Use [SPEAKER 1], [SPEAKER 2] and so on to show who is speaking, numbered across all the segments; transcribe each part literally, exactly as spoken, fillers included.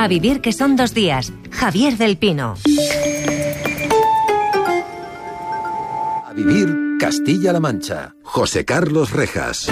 [SPEAKER 1] A vivir que son dos días. Javier del Pino.
[SPEAKER 2] A vivir Castilla-La Mancha. José Carlos Rejas.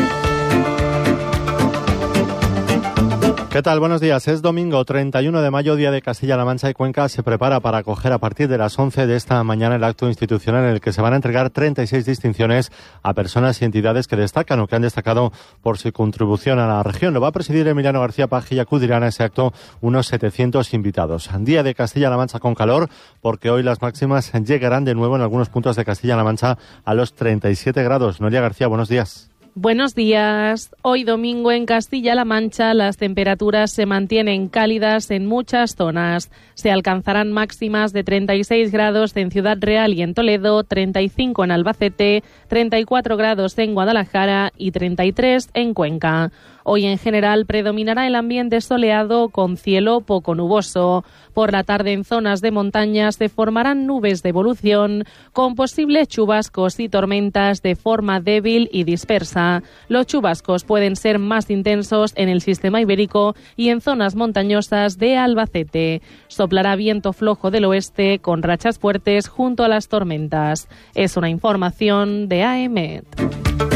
[SPEAKER 3] ¿Qué tal? Buenos días. Es domingo treinta y uno de mayo, día de Castilla-La Mancha y Cuenca se prepara para acoger a partir de las once de esta mañana el acto institucional en el que se van a entregar treinta y seis distinciones a personas y entidades que destacan o que han destacado por su contribución a la región. Lo va a presidir Emiliano García Paje y acudirán a ese acto unos setecientos invitados. Día de Castilla-La Mancha con calor, porque hoy las máximas llegarán de nuevo en algunos puntos de Castilla-La Mancha a los treinta y siete grados. Noelia García, buenos días.
[SPEAKER 4] Buenos días. Hoy domingo en Castilla-La Mancha las temperaturas se mantienen cálidas en muchas zonas. Se alcanzarán máximas de treinta y seis grados en Ciudad Real y en Toledo, treinta y cinco en Albacete, treinta y cuatro grados en Guadalajara y treinta y tres en Cuenca. Hoy en general predominará el ambiente soleado con cielo poco nuboso. Por la tarde en zonas de montaña se formarán nubes de evolución con posibles chubascos y tormentas de forma débil y dispersa. Los chubascos pueden ser más intensos en el sistema ibérico y en zonas montañosas de Albacete. Soplará viento flojo del oeste con rachas fuertes junto a las tormentas. Es una información de A E M E T.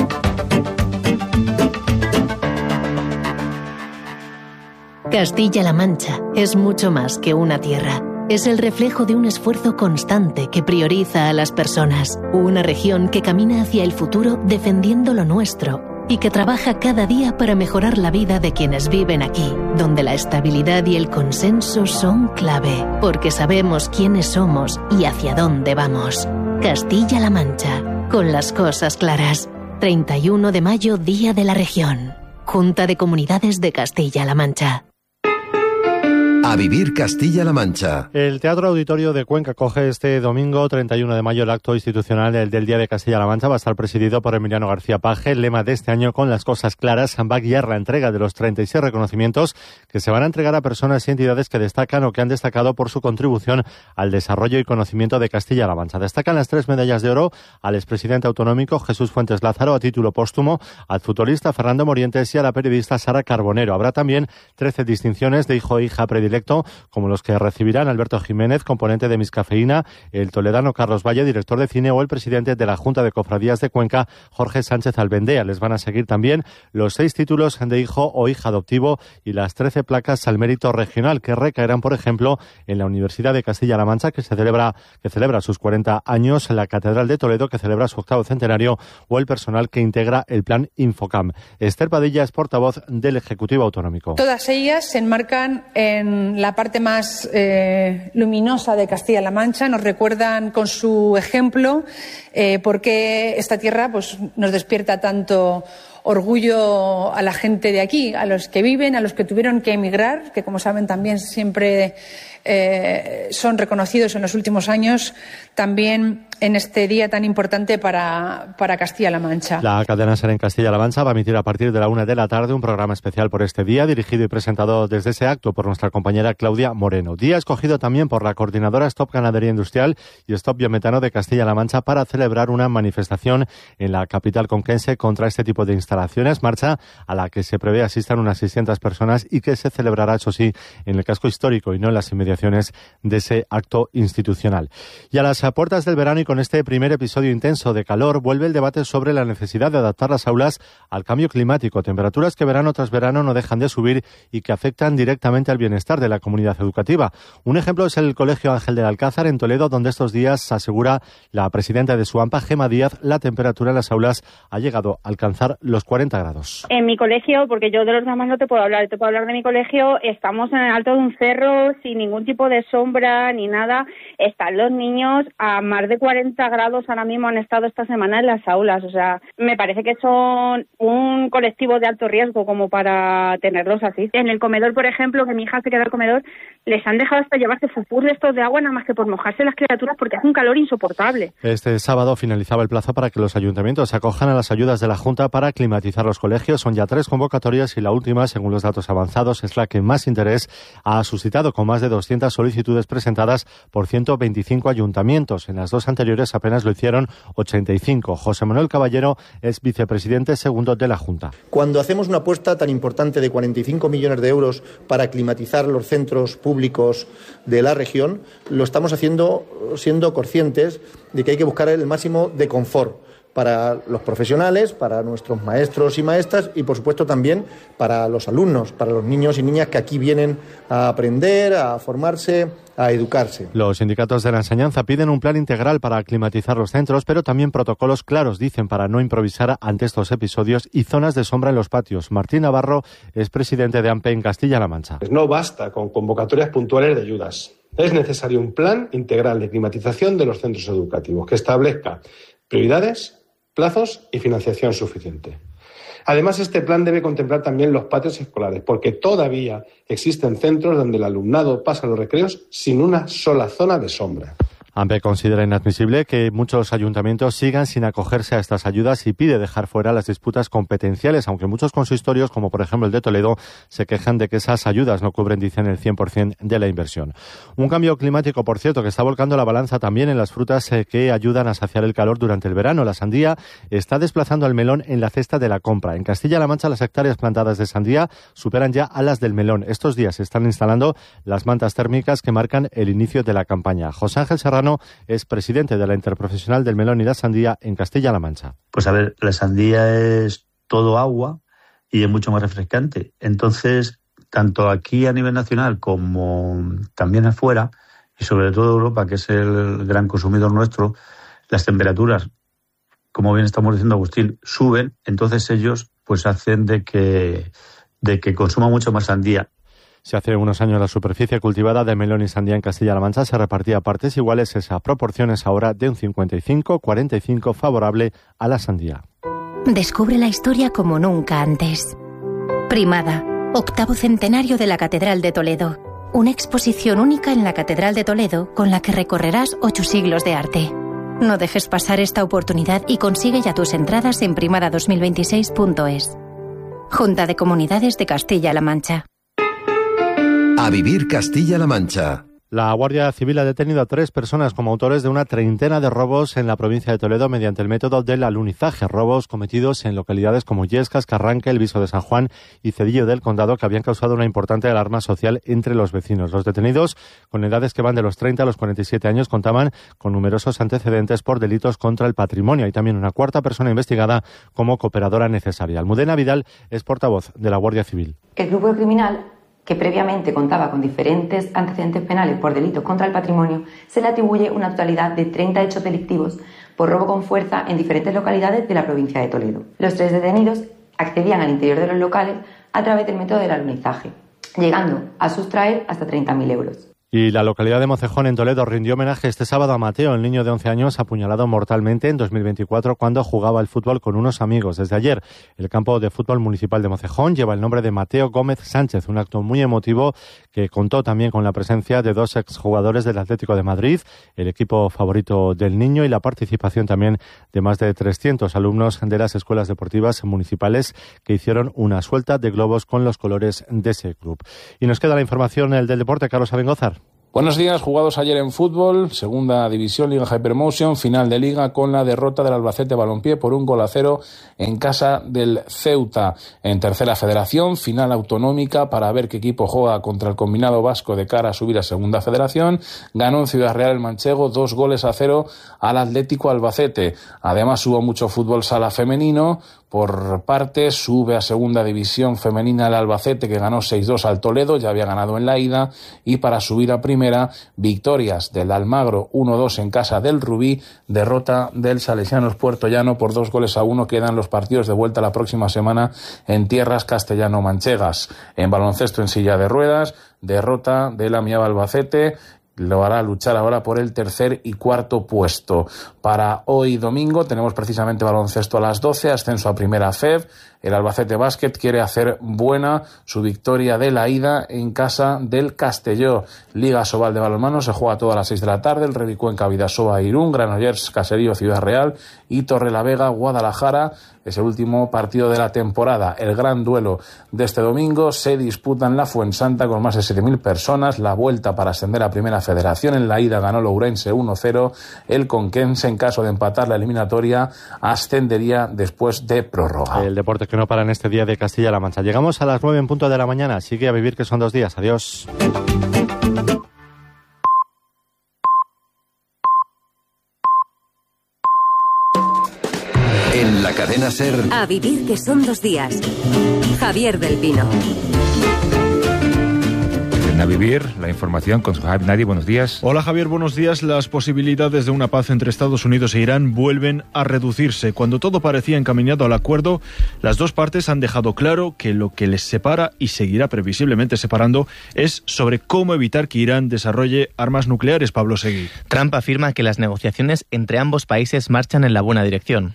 [SPEAKER 5] Castilla-La Mancha es mucho más que una tierra. Es el reflejo de un esfuerzo constante que prioriza a las personas. Una región que camina hacia el futuro defendiendo lo nuestro y que trabaja cada día para mejorar la vida de quienes viven aquí, donde la estabilidad y el consenso son clave, porque sabemos quiénes somos y hacia dónde vamos. Castilla-La Mancha, con las cosas claras. treinta y uno de mayo, Día de la Región. Junta de Comunidades de Castilla-La Mancha.
[SPEAKER 2] A vivir Castilla-La Mancha.
[SPEAKER 3] El Teatro Auditorio de Cuenca acoge este domingo treinta y uno de mayo el acto institucional el del Día de Castilla-La Mancha. Va a estar presidido por Emiliano García Paje. El lema de este año, con las cosas claras, va a guiar la entrega de los treinta y seis reconocimientos que se van a entregar a personas y entidades que destacan o que han destacado por su contribución al desarrollo y conocimiento de Castilla-La Mancha. Destacan las tres medallas de oro al expresidente autonómico Jesús Fuentes Lázaro a título póstumo, al futbolista Fernando Morientes y a la periodista Sara Carbonero. Habrá también trece distinciones de hijo e hija predilecto, como los que recibirán Alberto Jiménez, componente de Miscafeína, el toledano Carlos Valle, director de cine, o el presidente de la Junta de Cofradías de Cuenca, Jorge Sánchez Albendea. Les van a seguir también los seis títulos de hijo o hija adoptivo y las trece placas al mérito regional que recaerán, por ejemplo, en la Universidad de Castilla-La Mancha, que se celebra, que celebra sus cuarenta años, la Catedral de Toledo, que celebra su octavo centenario, o el personal que integra el plan Infocam. Esther Padilla es portavoz del Ejecutivo Autonómico.
[SPEAKER 6] Todas ellas se enmarcan en la parte más eh, luminosa de Castilla-La Mancha, nos recuerdan con su ejemplo eh, por qué esta tierra pues, nos despierta tanto orgullo a la gente de aquí, a los que viven, a los que tuvieron que emigrar, que como saben también siempre eh, son reconocidos en los últimos años, también en este día tan importante para, para Castilla-La Mancha.
[SPEAKER 3] La cadena SER en Castilla-La Mancha va a emitir a partir de la una de la tarde un programa especial por este día, dirigido y presentado desde ese acto por nuestra compañera Claudia Moreno. Día escogido también por la coordinadora Stop Ganadería Industrial y Stop Biometano de Castilla-La Mancha para celebrar una manifestación en la capital conquense contra este tipo de instalaciones, marcha a la que se prevé asistan unas seiscientas personas y que se celebrará, eso sí, en el casco histórico y no en las inmediaciones de ese acto institucional. Y a las puertas del verano y con este primer episodio intenso de calor, vuelve el debate sobre la necesidad de adaptar las aulas al cambio climático. Temperaturas que verano tras verano no dejan de subir y que afectan directamente al bienestar de la comunidad educativa. Un ejemplo es el Colegio Ángel del Alcázar en Toledo, donde estos días, asegura la presidenta de su AMPA, Gema Díaz, la temperatura en las aulas ha llegado a alcanzar los cuarenta grados.
[SPEAKER 7] En mi colegio, porque yo de los demás no te puedo hablar, te puedo hablar de mi colegio, estamos en el alto de un cerro sin ningún tipo de sombra ni nada. Están los niños a más de cuarenta grados, ahora mismo han estado esta semana en las aulas. O sea, me parece que son un colectivo de alto riesgo como para tenerlos así. En el comedor, por ejemplo, que mi hija se queda al comedor, les han dejado hasta llevarse fufús de estos de agua nada más que por mojarse las criaturas porque hace un calor insoportable.
[SPEAKER 3] Este sábado finalizaba el plazo para que los ayuntamientos acojan a las ayudas de la Junta para climatizar climatizar los colegios. Son ya tres convocatorias y la última, según los datos avanzados, es la que más interés ha suscitado, con más de doscientas solicitudes presentadas por ciento veinticinco ayuntamientos. En las dos anteriores apenas lo hicieron ochenta y cinco. José Manuel Caballero es vicepresidente segundo de la Junta.
[SPEAKER 8] Cuando hacemos una apuesta tan importante de cuarenta y cinco millones de euros para climatizar los centros públicos de la región, lo estamos haciendo siendo conscientes de que hay que buscar el máximo de confort para los profesionales, para nuestros maestros y maestras y, por supuesto, también para los alumnos, para los niños y niñas que aquí vienen a aprender, a formarse, a educarse.
[SPEAKER 3] Los sindicatos de la enseñanza piden un plan integral para climatizar los centros, pero también protocolos claros, dicen, para no improvisar ante estos episodios y zonas de sombra en los patios. Martín Navarro es presidente de AMPE en Castilla-La Mancha.
[SPEAKER 9] Pues no basta con convocatorias puntuales de ayudas. Es necesario un plan integral de climatización de los centros educativos que establezca prioridades, plazos y financiación suficiente. Además, este plan debe contemplar también los patios escolares, porque todavía existen centros donde el alumnado pasa los recreos sin una sola zona de sombra.
[SPEAKER 3] AMPE considera inadmisible que muchos ayuntamientos sigan sin acogerse a estas ayudas y pide dejar fuera las disputas competenciales, aunque muchos consistorios, como por ejemplo el de Toledo, se quejan de que esas ayudas no cubren, dicen, el cien por ciento de la inversión. Un cambio climático, por cierto, que está volcando la balanza también en las frutas eh, que ayudan a saciar el calor durante el verano. La sandía está desplazando al melón en la cesta de la compra. En Castilla-La Mancha, las hectáreas plantadas de sandía superan ya a las del melón. Estos días se están instalando las mantas térmicas que marcan el inicio de la campaña. José Ángel Serrano es presidente de la Interprofesional del Melón y la Sandía en Castilla-La Mancha.
[SPEAKER 10] Pues a ver, la sandía es todo agua y es mucho más refrescante. Entonces, tanto aquí a nivel nacional como también afuera, y sobre todo Europa, que es el gran consumidor nuestro, las temperaturas, como bien estamos diciendo Agustín, suben. Entonces ellos pues hacen de que, de que consuma mucho más sandía.
[SPEAKER 3] Si hace unos años la superficie cultivada de melón y sandía en Castilla-La Mancha se repartía a partes iguales, esa proporción es ahora de un cincuenta y cinco cuarenta y cinco favorable a la sandía.
[SPEAKER 11] Descubre la historia como nunca antes. Primada, octavo centenario de la Catedral de Toledo. Una exposición única en la Catedral de Toledo con la que recorrerás ocho siglos de arte. No dejes pasar esta oportunidad y consigue ya tus entradas en primada dos mil veintiséis punto es. Junta de Comunidades de Castilla-La Mancha.
[SPEAKER 2] A vivir Castilla-La Mancha.
[SPEAKER 3] La Guardia Civil ha detenido a tres personas como autores de una treintena de robos en la provincia de Toledo mediante el método del alunizaje. Robos cometidos en localidades como Illescas, Carranque, El Viso de San Juan y Cedillo del Condado, que habían causado una importante alarma social entre los vecinos. Los detenidos, con edades que van de los treinta a los cuarenta y siete años, contaban con numerosos antecedentes por delitos contra el patrimonio. Hay también una cuarta persona investigada como cooperadora necesaria. Almudena Vidal es portavoz de la Guardia Civil.
[SPEAKER 12] El grupo criminal, que previamente contaba con diferentes antecedentes penales por delitos contra el patrimonio, se le atribuye una totalidad de treinta hechos delictivos por robo con fuerza en diferentes localidades de la provincia de Toledo. Los tres detenidos accedían al interior de los locales a través del método del alunizaje, llegando a sustraer hasta treinta mil euros.
[SPEAKER 3] Y la localidad de Mocejón, en Toledo, rindió homenaje este sábado a Mateo, el niño de once años apuñalado mortalmente en dos mil veinticuatro cuando jugaba al fútbol con unos amigos. Desde ayer, el campo de fútbol municipal de Mocejón lleva el nombre de Mateo Gómez Sánchez, un acto muy emotivo que contó también con la presencia de dos exjugadores del Atlético de Madrid, el equipo favorito del niño, y la participación también de más de trescientos alumnos de las escuelas deportivas municipales que hicieron una suelta de globos con los colores de ese club. Y nos queda la información el del deporte. Carlos Abengozar.
[SPEAKER 13] Buenos días, jugados ayer en fútbol, segunda división, Liga Hypermotion, final de Liga con la derrota del Albacete Balompié por un gol a cero en casa del Ceuta. En tercera federación, final autonómica para ver qué equipo juega contra el combinado vasco de cara a subir a segunda federación. Ganó en Ciudad Real el Manchego dos goles a cero al Atlético Albacete. Además hubo mucho fútbol sala femenino. Por parte, sube a segunda división femenina el Albacete, que ganó seis dos al Toledo, ya había ganado en la ida, y para subir a primera, victorias del Almagro uno dos en casa del Rubí, derrota del Salesianos Puerto Llano por dos goles a uno. Quedan los partidos de vuelta la próxima semana en tierras castellano-manchegas. En baloncesto en silla de ruedas, derrota del Amiaba Albacete, lo hará luchar ahora por el tercer y cuarto puesto. Para hoy domingo tenemos precisamente baloncesto a las doce, ascenso a primera F E B, el Albacete Basket quiere hacer buena su victoria de la ida en casa del Castelló. Liga Sobal de balonmano se juega a todas las seis de la tarde. El Rebicuenca, Vidasoa, Irún, Granollers, Caserío, Ciudad Real y Torrelavega, Guadalajara. Es el último partido de la temporada. El gran duelo de este domingo se disputa en la Fuensanta con más de siete mil personas. La vuelta para ascender a Primera Federación. En la ida ganó Lourense uno cero. El Conquense, en caso de empatar la eliminatoria, ascendería después de prórroga.
[SPEAKER 3] El deporte que no para en este día de Castilla-La Mancha. Llegamos a las nueve en punto de la mañana. Sigue a vivir, que son dos días. Adiós.
[SPEAKER 2] En la cadena SER.
[SPEAKER 1] A vivir, que son dos días. Javier del Pino.
[SPEAKER 14] A vivir, la información con Javier Nadi. Buenos días.
[SPEAKER 15] Hola Javier, buenos días. Las posibilidades de una paz entre Estados Unidos e Irán vuelven a reducirse. Cuando todo parecía encaminado al acuerdo, las dos partes han dejado claro que lo que les separa y seguirá previsiblemente separando es sobre cómo evitar que Irán desarrolle armas nucleares. Pablo Seguí.
[SPEAKER 16] Trump afirma que las negociaciones entre ambos países marchan en la buena dirección.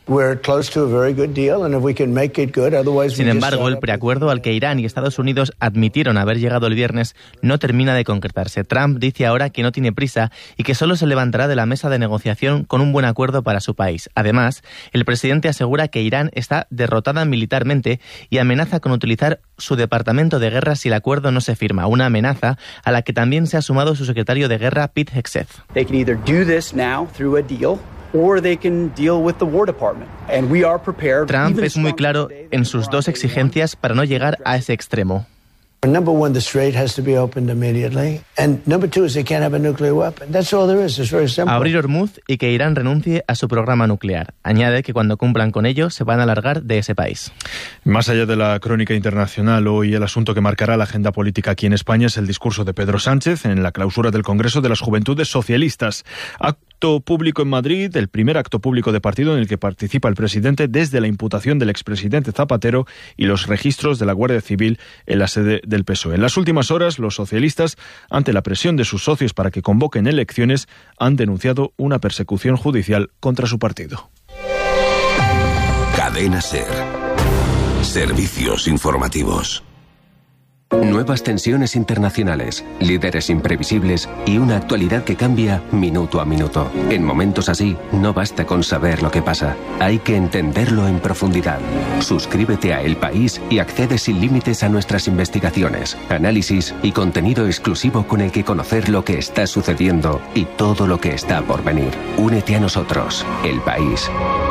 [SPEAKER 16] Sin embargo, el preacuerdo al que Irán y Estados Unidos admitieron haber llegado el viernes no termina de concretarse. Trump dice ahora que no tiene prisa y que solo se levantará de la mesa de negociación con un buen acuerdo para su país. Además, el presidente asegura que Irán está derrotada militarmente y amenaza con utilizar su departamento de guerra si el acuerdo no se firma, una amenaza a la que también se ha sumado su secretario de guerra, Pete Hegseth.
[SPEAKER 17] They can either do this now through a deal or they can deal with the War Department. And we are prepared.
[SPEAKER 16] Trump es muy claro en sus dos exigencias para no llegar a ese extremo.
[SPEAKER 18] Number one, the strait has to be opened immediately. And number two is they can't have a nuclear weapon. That's all there is. It's very simple.
[SPEAKER 16] Abrir Hormuz y que Irán renuncie a su programa nuclear. Añade que cuando cumplan con ello se van a largar de ese país.
[SPEAKER 15] Más allá de la crónica internacional, hoy el asunto que marcará la agenda política aquí en España es el discurso de Pedro Sánchez en la clausura del Congreso de las Juventudes Socialistas. Acto público en Madrid, el primer acto público de partido en el que participa el presidente desde la imputación del expresidente Zapatero y los registros de la Guardia Civil en la sede del P S O E. En las últimas horas, los socialistas, ante la presión de sus socios para que convoquen elecciones, han denunciado una persecución judicial contra su partido.
[SPEAKER 2] Cadena SER. Servicios informativos. Nuevas tensiones internacionales, líderes imprevisibles y una actualidad que cambia minuto a minuto. En momentos así, no basta con saber lo que pasa, hay que entenderlo en profundidad. Suscríbete a El País y accede sin límites a nuestras investigaciones, análisis y contenido exclusivo con el que conocer lo que está sucediendo y todo lo que está por venir. Únete a nosotros, El País.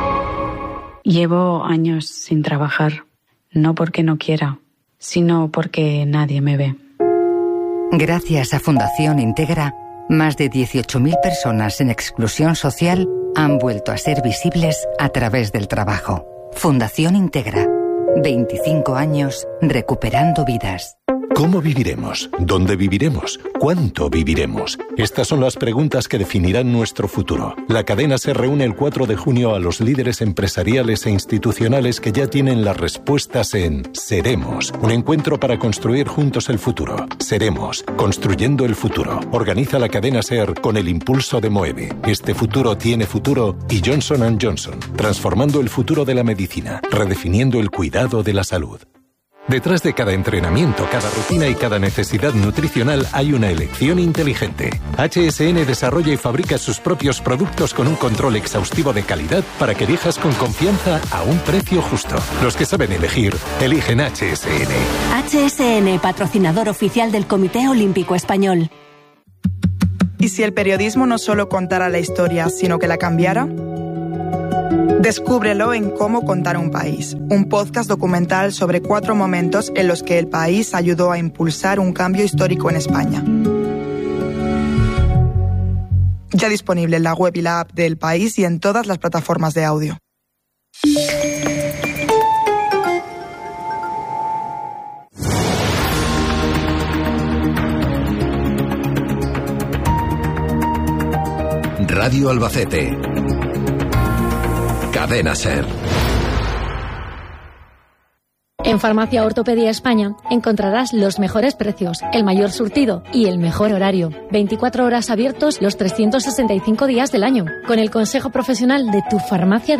[SPEAKER 19] Llevo años sin trabajar, no porque no quiera, sino porque nadie me ve.
[SPEAKER 20] Gracias a Fundación Integra, más de dieciocho mil personas en exclusión social han vuelto a ser visibles a través del trabajo. Fundación Integra, veinticinco años recuperando vidas.
[SPEAKER 21] ¿Cómo viviremos? ¿Dónde viviremos? ¿Cuánto viviremos? Estas son las preguntas que definirán nuestro futuro. La cadena se reúne el cuatro de junio a los líderes empresariales e institucionales que ya tienen las respuestas en Seremos, un encuentro para construir juntos el futuro. Seremos, construyendo el futuro. Organiza la cadena SER con el impulso de Moeve. Este futuro tiene futuro y Johnson and Johnson, transformando el futuro de la medicina, redefiniendo el cuidado de la salud. Detrás de cada entrenamiento, cada rutina y cada necesidad nutricional hay una elección inteligente. H S N desarrolla y fabrica sus propios productos con un control exhaustivo de calidad para que elijas con confianza a un precio justo. Los que saben elegir, eligen H S N.
[SPEAKER 22] H S N, patrocinador oficial del Comité Olímpico Español.
[SPEAKER 23] ¿Y si el periodismo no solo contara la historia, sino que la cambiara? Descúbrelo en Cómo contar un país, un podcast documental sobre cuatro momentos en los que el país ayudó a impulsar un cambio histórico en España. Ya disponible en la web y la app de El País y en todas las plataformas de audio.
[SPEAKER 2] Radio Albacete. Cadena SER.
[SPEAKER 24] En Farmacia Ortopedia España encontrarás los mejores precios, el mayor surtido y el mejor horario. veinticuatro horas abiertos los trescientos sesenta y cinco días del año, con el consejo profesional de tu farmacia